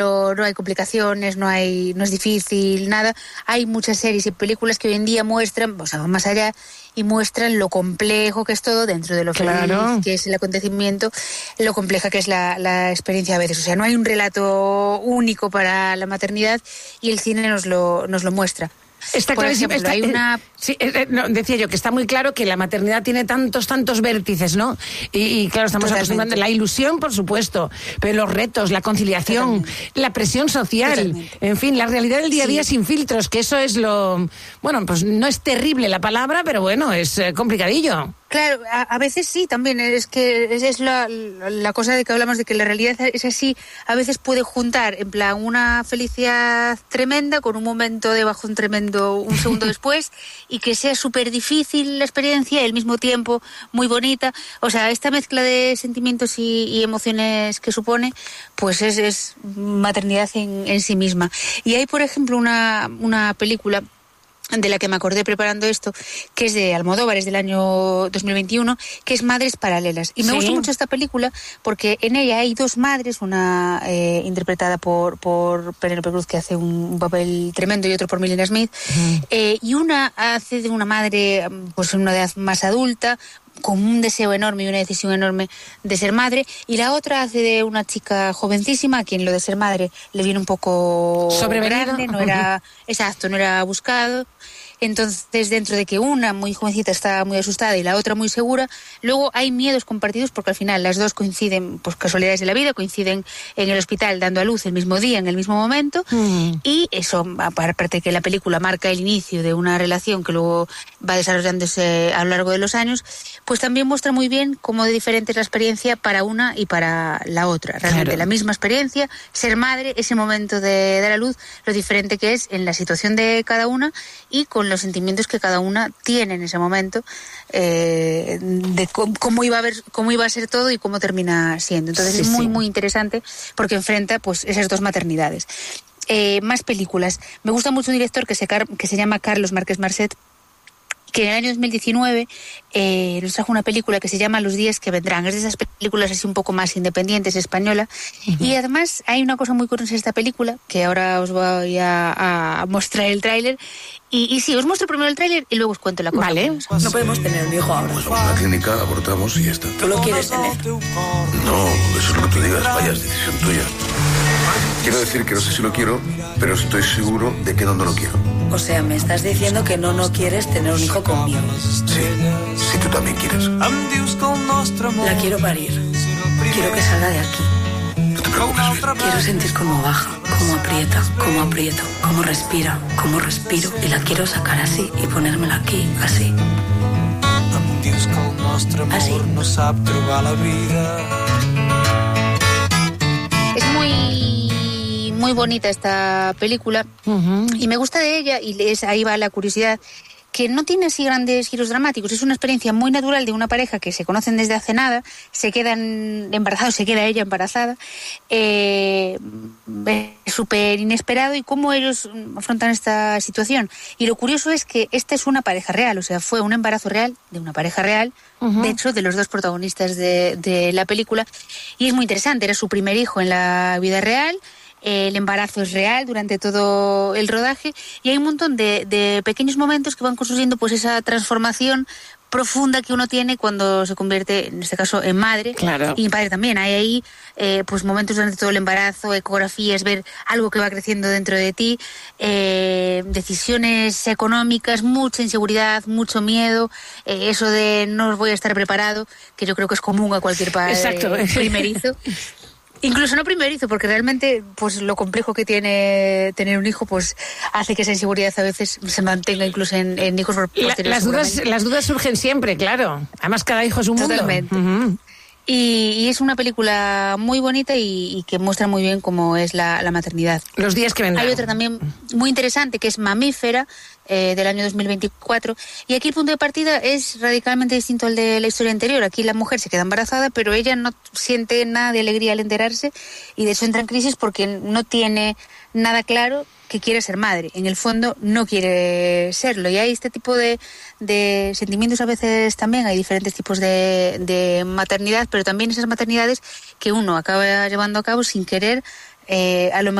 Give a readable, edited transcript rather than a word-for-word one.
no hay complicaciones, no es difícil, nada. Hay muchas series y películas que hoy en día muestran, o sea, van más allá y muestran lo complejo que es todo dentro de lo feliz que es el acontecimiento, lo compleja que es la experiencia a veces. O sea, no hay un relato único para la maternidad y el cine nos lo muestra. Está clarísimo. Hay una... decía yo que está muy claro que la maternidad tiene tantos vértices, ¿no? Y claro, estamos acostumbrando la ilusión, por supuesto, pero los retos, la conciliación, la presión social, en fin, la realidad del día a día sin filtros, que eso es lo... Bueno, pues no es terrible la palabra, pero bueno, es complicadillo. Claro, a veces sí, también, es que es la cosa de que hablamos de que la realidad es así, a veces puede juntar, en plan, una felicidad tremenda con un momento de bajón tremendo un segundo después, y que sea súper difícil la experiencia y al mismo tiempo muy bonita. O sea, esta mezcla de sentimientos y emociones que supone, pues es maternidad en sí misma. Y hay, por ejemplo, una película de la que me acordé preparando esto, que es de Almodóvar, es del año 2021, que es Madres Paralelas. Y me gusta mucho esta película porque en ella hay dos madres, una interpretada por Penélope Cruz, que hace un papel tremendo, y otro por Milena Smith, y una hace de una madre pues en una edad más adulta, con un deseo enorme y una decisión enorme de ser madre, y la otra hace de una chica jovencísima a quien lo de ser madre le viene un poco grande, no era buscado. Entonces, dentro de que una muy jovencita está muy asustada y la otra muy segura, luego hay miedos compartidos porque al final las dos coinciden, pues casualidades de la vida, coinciden en el hospital dando a luz el mismo día, en el mismo momento, y eso, aparte de que la película marca el inicio de una relación que luego va desarrollándose a lo largo de los años, pues también muestra muy bien cómo de diferente es la experiencia para una y para la otra. Realmente la misma experiencia, ser madre, ese momento de dar a luz, lo diferente que es en la situación de cada una y con los sentimientos que cada una tiene en ese momento, de cómo iba a ser todo y cómo termina siendo. Entonces es muy interesante porque enfrenta pues esas dos maternidades. Más películas. Me gusta mucho un director que se llama Carlos Márquez Marcet, que en el año 2019 nos trajo una película que se llama Los días que vendrán. Es de esas películas así un poco más independientes, española. Y además hay una cosa muy curiosa en esta película, que ahora os voy a mostrar el tráiler. Y sí, os muestro primero el tráiler y luego os cuento la cosa. Vale. No podemos tener un hijo ahora. Pues vamos a la clínica, abortamos y ya está. ¿Tú lo quieres tener? No, eso es lo que tú digas, vaya, es decisión tuya. Quiero decir que no sé si lo quiero, pero estoy seguro de que no lo quiero. O sea, me estás diciendo que no quieres tener un hijo conmigo. Sí, si tú también quieres. La quiero parir. Quiero que salga de aquí. No te preocupes, Vir. Quiero sentir cómo baja, cómo aprieta, cómo aprieto, cómo respira, cómo respiro. Y la quiero sacar así y ponérmela aquí, así. Así. Es muy bonita esta película y me gusta de ella, y ahí va la curiosidad, que no tiene así grandes giros dramáticos. Es una experiencia muy natural de una pareja que se conocen desde hace nada, se quedan embarazados, se queda ella embarazada, es súper inesperado, y cómo ellos afrontan esta situación. Y lo curioso es que esta es una pareja real, o sea, fue un embarazo real de una pareja real, de hecho, de los dos protagonistas de la película, y es muy interesante. Era su primer hijo en la vida real. El embarazo es real durante todo el rodaje, y hay un montón de pequeños momentos que van construyendo pues esa transformación profunda que uno tiene cuando se convierte, en este caso, en madre. Claro. Y en padre también. Hay ahí pues momentos durante todo el embarazo, ecografías, ver algo que va creciendo dentro de ti, decisiones económicas, mucha inseguridad, mucho miedo, eso de no voy a estar preparado, que yo creo que es común a cualquier padre primerizo. Incluso no primerizo, porque realmente pues lo complejo que tiene tener un hijo pues hace que esa inseguridad a veces se mantenga incluso en hijos posteriores. Las dudas surgen siempre, claro. Además, cada hijo es un mundo. Totalmente. Y es una película muy bonita y que muestra muy bien cómo es la maternidad. Los días que vendrán. Hay otra también muy interesante que es Mamífera, del año 2024. Y aquí el punto de partida es radicalmente distinto al de la historia anterior. Aquí la mujer se queda embarazada, pero ella no siente nada de alegría al enterarse, y de hecho entra en crisis porque no tiene nada claro que quiere ser madre. En el fondo no quiere serlo, y hay este tipo de sentimientos a veces también. Hay diferentes tipos de maternidad, pero también esas maternidades que uno acaba llevando a cabo sin querer, A lo